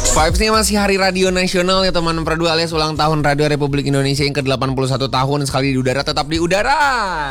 Vibes-nya masih Hari Radio Nasional ya teman Pro 2 alias ulang tahun Radio Republik Indonesia yang ke-81 tahun. Sekali di udara tetap di udara.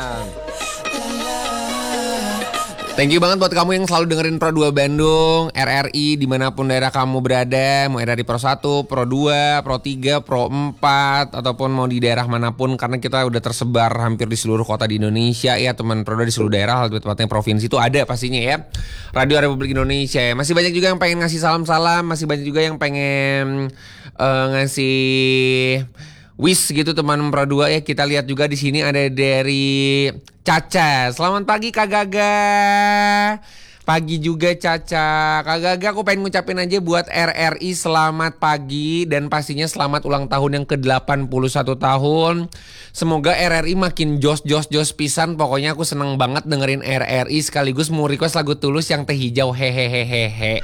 Thank you banget buat kamu yang selalu dengerin Pro 2 Bandung, RRI dimanapun daerah kamu berada. Mau RRI Pro 1, Pro 2, Pro 3, Pro 4, ataupun mau di daerah manapun. Karena kita udah tersebar hampir di seluruh kota di Indonesia ya teman Pro 2, di seluruh daerah, lebih tepatnya provinsi itu ada pastinya ya Radio Republik Indonesia. Masih banyak juga yang pengen ngasih salam-salam, masih banyak juga yang pengen ngasih wish gitu teman Pro 2 ya. Kita lihat juga di sini ada dari Caca. Selamat pagi Kak Gaga. Pagi juga Caca. Kak Gaga, aku pengen ngucapin aja buat RRI selamat pagi dan pastinya selamat ulang tahun yang ke-81 tahun. Semoga RRI makin jos pisan. Pokoknya aku seneng banget dengerin RRI, sekaligus mau request lagu Tulus yang Teh Hijau hehehehehe.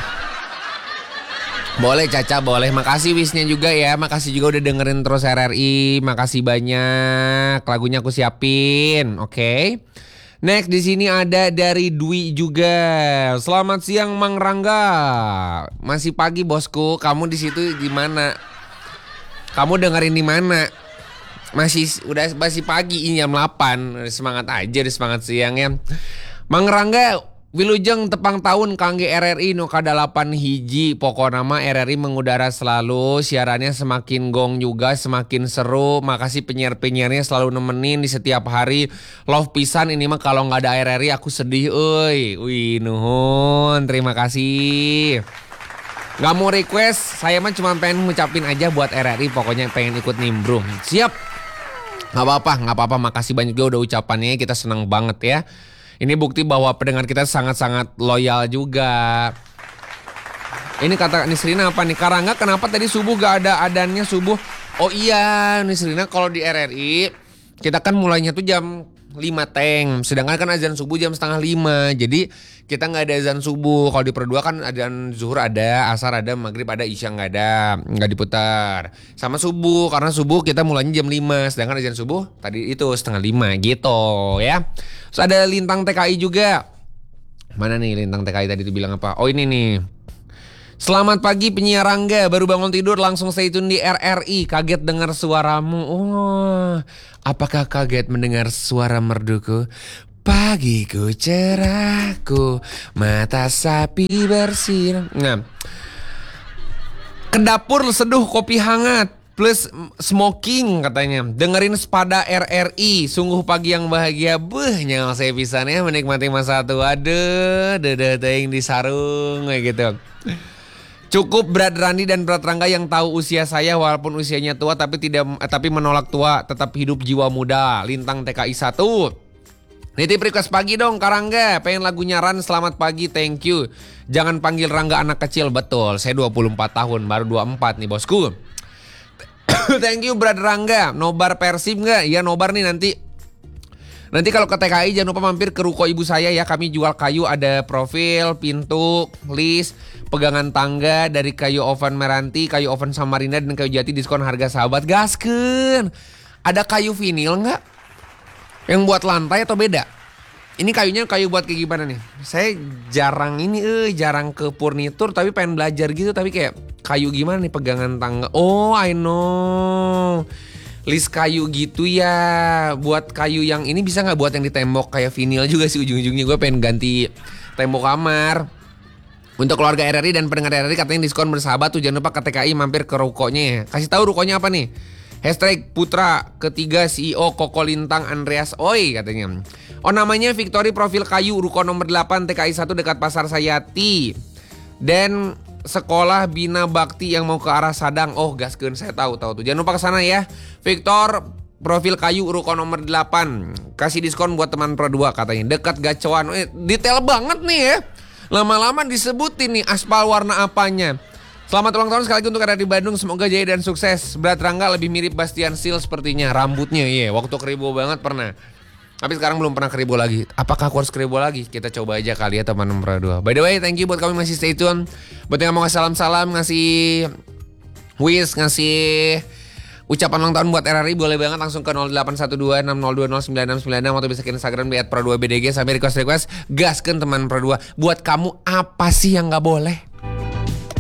Boleh Caca, boleh. Makasih wishnya juga ya. Makasih juga udah dengerin terus RRI. Makasih banyak. Lagunya aku siapin. Oke. Next di sini ada dari Dwi juga. Selamat siang Mang Rangga. Masih pagi bosku. Kamu di situ di mana? Kamu dengerin di mana? Masih pagi ini jam 8. Semangat aja, semangat siang ya. Mang Rangga, Wilujeng tepang tahun kangge RRI nu kada 8 hiji. Pokoknya mah RRI mengudara selalu. Siarannya semakin gong juga, semakin seru. Makasih penyiar-penyiarnya selalu nemenin di setiap hari. Love pisan ini mah, kalau nggak ada RRI aku sedih euy. Wih nuhun, terima kasih. Gak mau request, saya mah cuma pengen ngucapin aja buat RRI. Pokoknya pengen ikut nimbrung. Siap. Gak apa-apa. Makasih banyak juga udah ucapannya. Kita senang banget ya. Ini bukti bahwa pendengar kita sangat-sangat loyal juga. Ini kata Nisrina apa nih? Karangga, kenapa tadi subuh gak ada adannya subuh? Oh iya Nisrina, kalau di RRI kita kan mulainya tuh jam 5 teng. Sedangkan kan azan subuh jam setengah 5. Jadi kita gak ada azan subuh. Kalau di Pro 2 kan azan zuhur ada, asar ada, maghrib ada, isya gak ada. Gak diputar. Sama subuh, karena subuh kita mulainya jam 5. Sedangkan azan subuh tadi itu setengah 5 gitu ya. Terus ada Lintang TKI juga. Mana nih Lintang TKI tadi itu bilang apa? Oh ini nih. Selamat pagi penyiar Rangga. Baru bangun tidur langsung stay tune di RRI. Kaget dengar suaramu. Oh, apakah kaget mendengar suara merduku? Pagiku cerahku, mata sapi bersih. Nah, ke dapur seduh kopi hangat plus smoking katanya. Dengerin Sepada RRI. Sungguh pagi yang bahagia. Nyawa saya pisannya menikmati masa tua. Aduh, yang di sarung kayak gitu. Cukup Brad Randi dan Brad Rangga yang tahu usia saya walaupun usianya tua tapi menolak tua, tetap hidup jiwa muda. Lintang TKI 1. Nitip request pagi dong Karangga. Pengen lagunya Ran selamat pagi, thank you. Jangan panggil Rangga anak kecil. Betul, saya 24 tahun, baru 24 nih bosku. Thank you Brad Rangga. Nobar Persib gak? Iya nobar nih nanti. Nanti kalau ke TKI jangan lupa mampir ke ruko ibu saya ya. Kami jual kayu, ada profil, pintu, list, pegangan tangga dari kayu oven Meranti, kayu oven Samarinda, dan kayu jati diskon harga sahabat. Gaskeun. Ada kayu vinil gak? Yang buat lantai atau beda? Ini kayunya kayu buat kayak gimana nih? Saya jarang ke furnitur tapi pengen belajar gitu. Tapi kayak kayu gimana nih pegangan tangga? Oh I know. List kayu gitu ya. Buat kayu yang ini bisa gak buat yang di tembok kayak vinil juga sih ujung-ujungnya. Gue pengen ganti tembok kamar. Untuk keluarga RRI dan pendengar RRI katanya diskon bersahabat tuh. Jangan lupa ke TKI mampir ke rukonya ya. Kasih tahu rukonya apa nih? Hashtag Putra ketiga CEO Koko Lintang Andreas Oi katanya. Oh namanya Victory Profil Kayu, ruko nomor 8 TKI 1 dekat Pasar Sayati. Dan Sekolah Bina Bakti yang mau ke arah Sadang. Oh gaskeun, saya tahu tuh. Jangan lupa ke sana ya. Victor Profil Kayu ruko nomor 8. Kasih diskon buat teman Pro 2 katanya. Dekat Gacoan. Detail banget nih ya. Lama-lama disebutin nih aspal warna apanya. Selamat ulang tahun sekali lagi untuk RRI Bandung. Semoga jaya dan sukses. Brad Rangga lebih mirip Bastian Seal sepertinya. Rambutnya iya. Waktu keribo banget pernah. Tapi sekarang belum pernah keribo lagi. Apakah aku harus keribo lagi? Kita coba aja kali ya teman Pro 2. By the way, thank you buat kami masih stay tune. Buat yang mau ngasih salam-salam, ngasih wish, ngasih ucapan ulang tahun buat RRI, boleh banget langsung ke 081260209696 atau bisa ke Instagram di @pro2bdg sampai request gaskeun teman Pro 2. Buat kamu apa sih yang gak boleh?